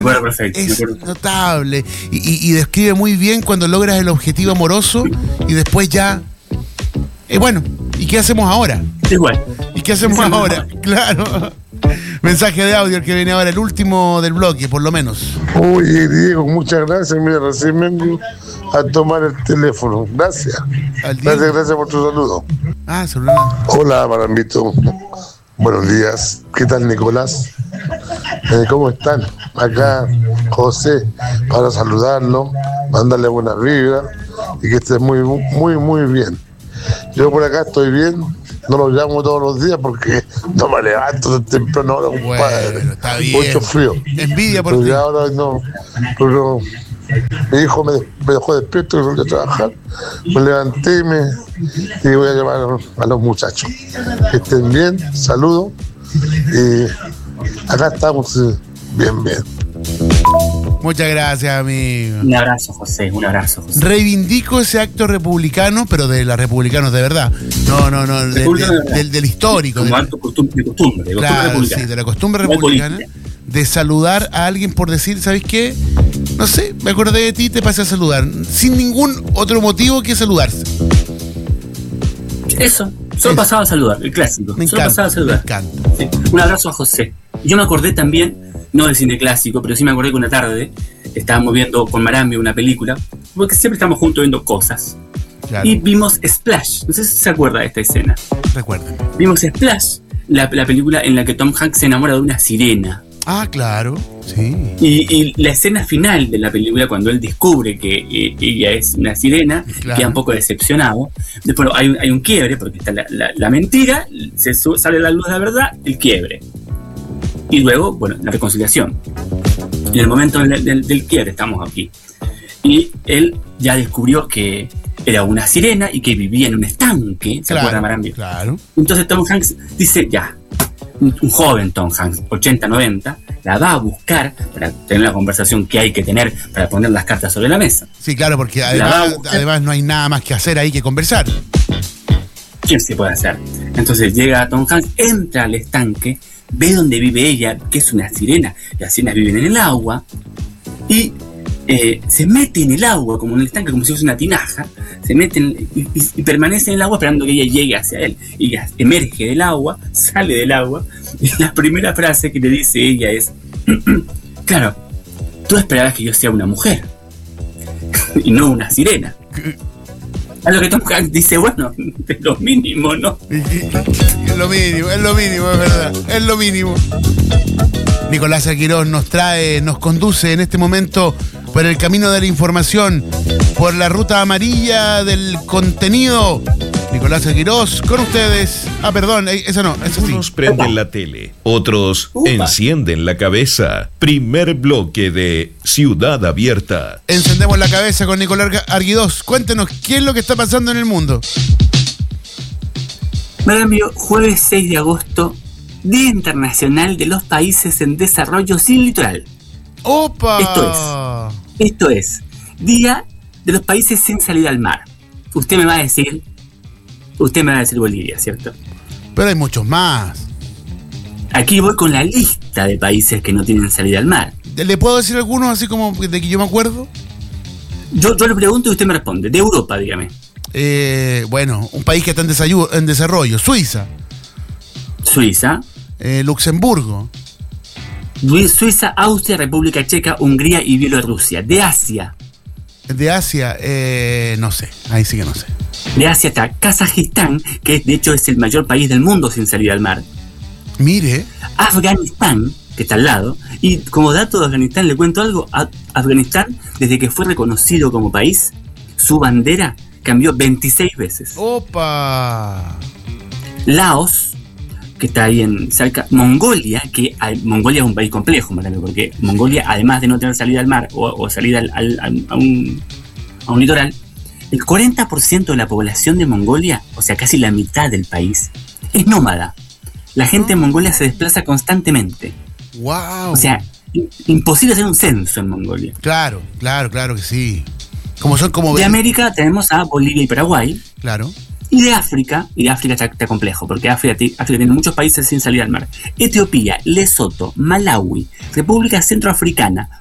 acuerdo perfecto. Es notable. Y describe muy bien cuando logras el objetivo amoroso y después ya... bueno, ¿y qué hacemos ahora? Igual. ¿Y qué hacemos ahora? Claro. Mensaje de audio, el que viene ahora, el último del bloque, por lo menos. Oye, Diego, muchas gracias. Mira, recién vengo a tomar el teléfono. Gracias. Gracias por tu saludo. Saludos. Hola, Marambito. Buenos días. ¿Qué tal, Nicolás? ¿Cómo están? Acá, José, para saludarlo, mandarle buenas vibras y que estés muy, muy, muy bien. Yo por acá estoy bien. No lo llamo todos los días porque no me levanto tan temprano ahora, compadre. Bueno, está bien. Mucho frío. Envidia por ti. Ahora no. Pero mi hijo me dejó despierto y volví a trabajar. Me levanté y voy a llamar a los muchachos. Que estén bien, saludos. Y acá estamos bien. Muchas gracias, amigo. Un abrazo, José. Reivindico ese acto republicano, pero de los republicanos de verdad. No, del histórico. Como acto de costumbre. Claro, sí, de la costumbre republicana. De saludar a alguien por decir, ¿sabes qué? No sé, me acordé de ti, te pasé a saludar. Sin ningún otro motivo que saludarse. Eso. Solo pasaba a saludar, el clásico. Me encanta. Sí. Un abrazo a José. Yo me acordé también, no del cine clásico, pero sí me acordé que una tarde estábamos viendo con Marambio una película, porque siempre estamos juntos viendo cosas. Claro. Y vimos Splash. No sé si se acuerda de esta escena. Recuerden. Vimos Splash, la película en la que Tom Hanks se enamora de una sirena. Claro, sí. Y la escena final de la película, cuando él descubre que ella es una sirena, claro, queda un poco decepcionado. Después hay un quiebre, porque está la mentira, sale a la luz de la verdad, el quiebre. Y luego, bueno, la reconciliación. En el momento del quiebre estamos aquí. Y él ya descubrió que era una sirena y que vivía en un estanque, ¿se acuerda, Marambio? Claro. Entonces Tom Hanks dice, ya, un joven Tom Hanks, 80, 90, la va a buscar para tener la conversación que hay que tener para poner las cartas sobre la mesa. Sí, claro, porque además no hay nada más que hacer ahí que conversar. ¿Qué se puede hacer? Entonces llega Tom Hanks, entra al estanque, ve donde vive ella, que es una sirena. Las sirenas viven en el agua y se mete en el agua, como en el estanque, como si fuese una tinaja. Se mete y permanece en el agua esperando que ella llegue hacia él. Y ella emerge del agua, sale del agua, y la primera frase que le dice ella es: claro, tú esperabas que yo sea una mujer y no una sirena. A lo que Tom Hanks dice, bueno, es lo mínimo, ¿no? Es lo mínimo, es verdad, es lo mínimo. Nicolás Quirós nos conduce en este momento por el camino de la información, por la ruta amarilla del contenido. Nicolás Quirós, con ustedes. Perdón, esa no, esa sí. Unos prenden la tele, otros encienden la cabeza. Primer bloque de Ciudad Abierta. Encendemos la cabeza con Nicolás Arguidós. Cuéntenos, ¿qué es lo que está pasando en el mundo? Marambio, jueves 6 de agosto, Día Internacional de los Países en Desarrollo Sin Litoral. ¡Opa! Esto es Día de los Países Sin Salida al Mar. Usted me va a decir Bolivia, ¿cierto? Pero hay muchos más. Aquí voy con la lista de países que no tienen salida al mar. ¿Le puedo decir algunos así como de que yo me acuerdo? Yo le pregunto y usted me responde. De Europa, dígame. Bueno, un país que está en desarrollo. Suiza. Luxemburgo. Suiza, Austria, República Checa, Hungría y Bielorrusia. De Asia, no sé. Ahí sí que no sé. De Asia está Kazajistán, que de hecho es el mayor país del mundo sin salida al mar. Mire. Afganistán, que está al lado. Y como dato de Afganistán, le cuento algo. Afganistán, desde que fue reconocido como país, su bandera cambió 26 veces. ¡Opa! Laos, que está ahí en cerca. Mongolia, Mongolia es un país complejo, porque Mongolia, además de no tener salida al mar o salida a un litoral, el 40% de la población de Mongolia, o sea, casi la mitad del país, es nómada. La gente en Mongolia se desplaza constantemente. ¡Wow! O sea, imposible hacer un censo en Mongolia. Claro que sí. De América tenemos a Bolivia y Paraguay. Claro. Y de África está complejo, porque África tiene muchos países sin salida al mar. Etiopía, Lesoto, Malawi, República Centroafricana,